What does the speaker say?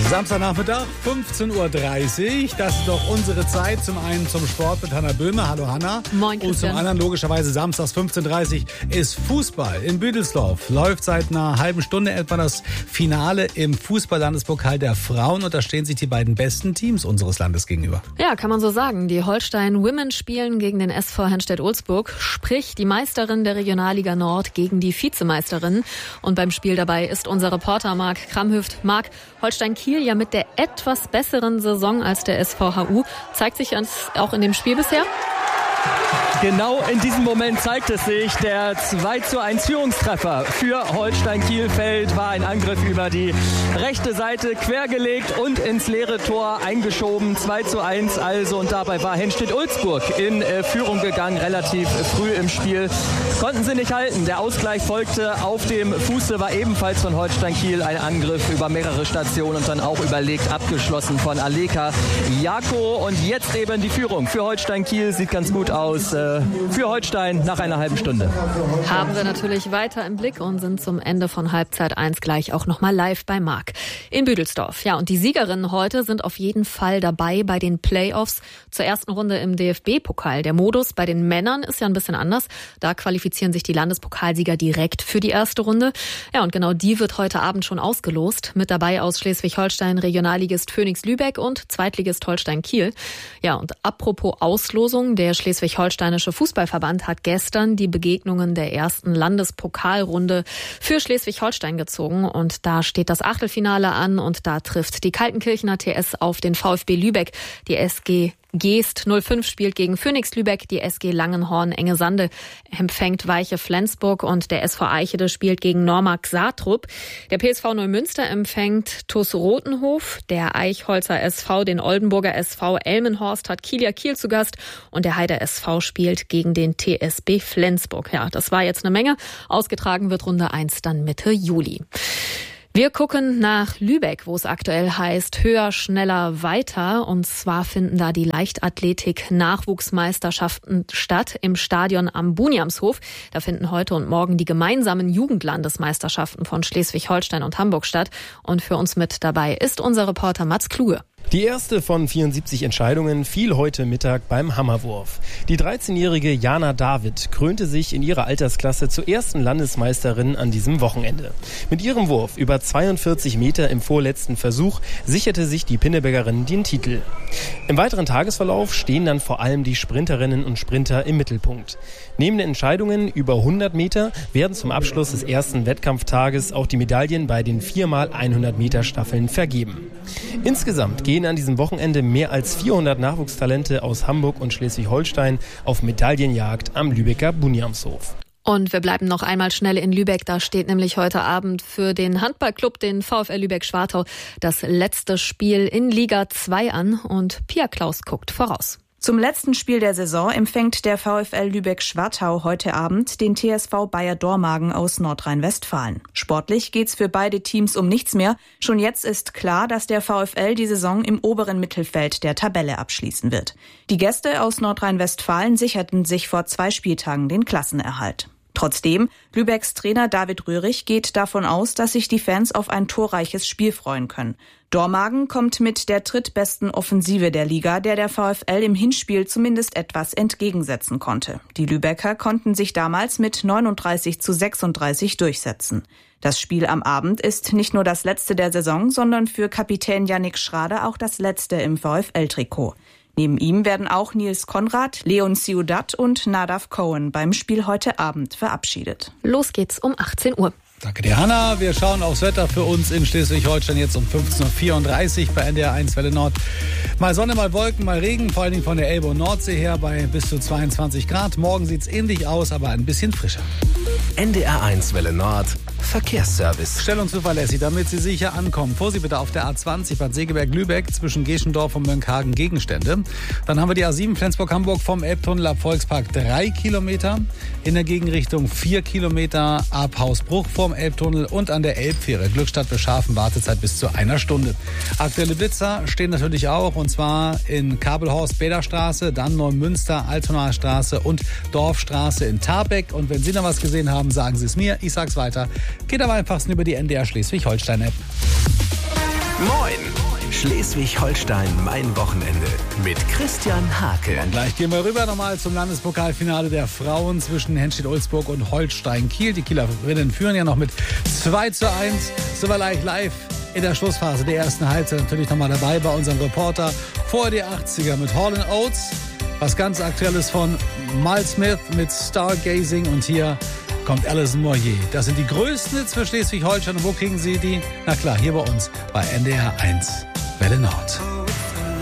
Samstagnachmittag, 15.30 Uhr. Das ist doch unsere Zeit. Zum einen zum Sport mit Hanna Böhme. Hallo Hanna. Moin, und zum anderen logischerweise samstags 15.30 Uhr ist Fußball in Büdelsdorf. Läuft seit einer halben Stunde etwa das Finale im Fußball-Landespokal der Frauen. Und da stehen sich die beiden besten Teams unseres Landes gegenüber. Ja, kann man so sagen. Die Holstein Women spielen gegen den SV Henstedt-Ulzburg. Sprich, die Meisterin der Regionalliga Nord gegen die Vizemeisterin. Und beim Spiel dabei ist unser Reporter Marc Kramhüft. Marc, Holstein Kiel ja mit der etwas besseren Saison als der SVHU. Zeigt sich auch in dem Spiel bisher? Genau in diesem Moment zeigt es sich. Der 2:1 Führungstreffer für Holstein Kielfeld war ein Angriff über die rechte Seite, quergelegt und ins leere Tor eingeschoben. 2:1 also, und dabei war Henstedt-Ulzburg in Führung gegangen, relativ früh im Spiel. Konnten sie nicht halten. Der Ausgleich folgte auf dem Fuße, war ebenfalls von Holstein Kiel ein Angriff über mehrere Stationen und dann auch überlegt abgeschlossen von Aleka Jako. Und jetzt eben die Führung für Holstein Kiel. Sieht ganz gut aus für Holstein nach einer halben Stunde. Haben wir natürlich weiter im Blick und sind zum Ende von Halbzeit 1 gleich auch nochmal live bei Marc in Büdelsdorf. Ja, und die Siegerinnen heute sind auf jeden Fall dabei bei den Playoffs zur ersten Runde im DFB-Pokal. Der Modus bei den Männern ist ja ein bisschen anders. Da qualifizieren sich die Landespokalsieger direkt für die erste Runde. Ja, und genau die wird heute Abend schon ausgelost. Mit dabei aus Schleswig-Holstein Regionalligist Phoenix Lübeck und Zweitligist Holstein Kiel. Ja, und apropos Auslosung, der Schleswig-Holsteinische Fußballverband hat gestern die Begegnungen der ersten Landespokalrunde für Schleswig-Holstein gezogen. Und da steht das Achtelfinale an und da trifft die Kaltenkirchener TS auf den VfB Lübeck. Die SG Geest 05 spielt gegen Phoenix Lübeck, die SG Langenhorn Engesande empfängt Weiche Flensburg und der SV Eichede spielt gegen Normark Saatrup. Der PSV Neumünster empfängt TuS Rothenhof, der Eichholzer SV den Oldenburger SV Elmenhorst hat Kieler Kiel zu Gast und der Heider SV spielt gegen den TSB Flensburg. Ja, das war jetzt eine Menge. Ausgetragen wird Runde 1 dann Mitte Juli. Wir gucken nach Lübeck, wo es aktuell heißt, höher, schneller, weiter. Und zwar finden da die Leichtathletik-Nachwuchsmeisterschaften statt im Stadion am Buniamshof. Da finden heute und morgen die gemeinsamen Jugendlandesmeisterschaften von Schleswig-Holstein und Hamburg statt. Und für uns mit dabei ist unser Reporter Mats Kluge. Die erste von 74 Entscheidungen fiel heute Mittag beim Hammerwurf. Die 13-jährige Jana David krönte sich in ihrer Altersklasse zur ersten Landesmeisterin an diesem Wochenende. Mit ihrem Wurf über 42 Meter im vorletzten Versuch sicherte sich die Pinnebergerin den Titel. Im weiteren Tagesverlauf stehen dann vor allem die Sprinterinnen und Sprinter im Mittelpunkt. Neben den Entscheidungen über 100 Meter werden zum Abschluss des ersten Wettkampftages auch die Medaillen bei den 4x100 Meter Staffeln vergeben. Insgesamt gehen an diesem Wochenende mehr als 400 Nachwuchstalente aus Hamburg und Schleswig-Holstein auf Medaillenjagd am Lübecker Buniamshof. Und wir bleiben noch einmal schnell in Lübeck. Da steht nämlich heute Abend für den Handballclub, den VfL Lübeck-Schwartau, das letzte Spiel in Liga 2 an. Und Pia Klaus guckt voraus. Zum letzten Spiel der Saison empfängt der VfL Lübeck-Schwartau heute Abend den TSV Bayer Dormagen aus Nordrhein-Westfalen. Sportlich geht's für beide Teams um nichts mehr. Schon jetzt ist klar, dass der VfL die Saison im oberen Mittelfeld der Tabelle abschließen wird. Die Gäste aus Nordrhein-Westfalen sicherten sich vor 2 Spieltagen den Klassenerhalt. Trotzdem, Lübecks Trainer David Röhrig geht davon aus, dass sich die Fans auf ein torreiches Spiel freuen können. Dormagen kommt mit der drittbesten Offensive der Liga, der VfL im Hinspiel zumindest etwas entgegensetzen konnte. Die Lübecker konnten sich damals mit 39:36 durchsetzen. Das Spiel am Abend ist nicht nur das letzte der Saison, sondern für Kapitän Yannick Schrader auch das letzte im VfL-Trikot. Neben ihm werden auch Nils Konrad, Leon Ciudat und Nadav Cohen beim Spiel heute Abend verabschiedet. Los geht's um 18 Uhr. Danke dir, Hanna. Wir schauen aufs Wetter für uns in Schleswig-Holstein jetzt um 15.34 Uhr bei NDR 1 Welle Nord. Mal Sonne, mal Wolken, mal Regen, vor allen Dingen von der Elbe und Nordsee her bei bis zu 22 Grad. Morgen sieht's ähnlich aus, aber ein bisschen frischer. NDR 1 Welle Nord, Verkehrsservice. Schnell und zuverlässig, damit Sie sicher ankommen. Vorsicht bitte auf der A20 Bad Segeberg-Lübeck zwischen Geschendorf und Mönckehagen Gegenstände. Dann haben wir die A7 Flensburg-Hamburg vom Elbtunnel ab Volkspark 3 Kilometer. In der Gegenrichtung 4 Kilometer ab Hausbruch vorm Elbtunnel und an der Elbfähre Glückstadt Bescharfen Wartezeit bis zu 1 Stunde. Aktuelle Blitzer stehen natürlich auch, und zwar in Kabelhorst Bäderstraße, dann Neumünster Altonaer Straße und Dorfstraße in Tarbeck. Und wenn Sie noch was gesehen haben, sagen Sie es mir. Ich sag's weiter. Geht am einfachsten über die NDR Schleswig-Holstein-App. Moin! Schleswig-Holstein, mein Wochenende mit Christian Hake. Und gleich gehen wir rüber nochmal zum Landespokalfinale der Frauen zwischen Henstedt-Ulzburg und Holstein-Kiel. Die Kielerinnen führen ja noch mit 2:1. Sind wir gleich live in der Schlussphase der ersten Halbzeit natürlich nochmal dabei bei unserem Reporter vor die 80er mit Hall & Oates. Was ganz Aktuelles von Miles Smith mit Stargazing und hier kommt Alison Moyer. Das sind die größten Hits für Schleswig-Holstein. Und wo kriegen Sie die? Na klar, hier bei uns bei NDR 1 Welle Nord.